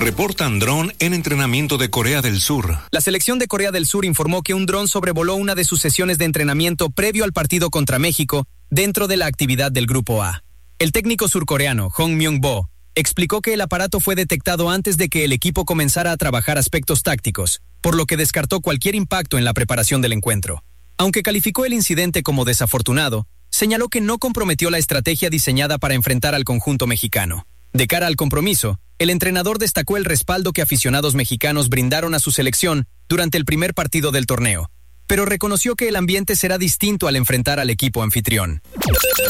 Reportan dron en entrenamiento de Corea del Sur. La selección de Corea del Sur informó que un dron sobrevoló una de sus sesiones de entrenamiento previo al partido contra México dentro de la actividad del Grupo A. El técnico surcoreano, Hong Myung-bo, explicó que el aparato fue detectado antes de que el equipo comenzara a trabajar aspectos tácticos, por lo que descartó cualquier impacto en la preparación del encuentro. Aunque calificó el incidente como desafortunado, señaló que no comprometió la estrategia diseñada para enfrentar al conjunto mexicano. De cara al compromiso, el entrenador destacó el respaldo que aficionados mexicanos brindaron a su selección durante el primer partido del torneo, pero reconoció que el ambiente será distinto al enfrentar al equipo anfitrión.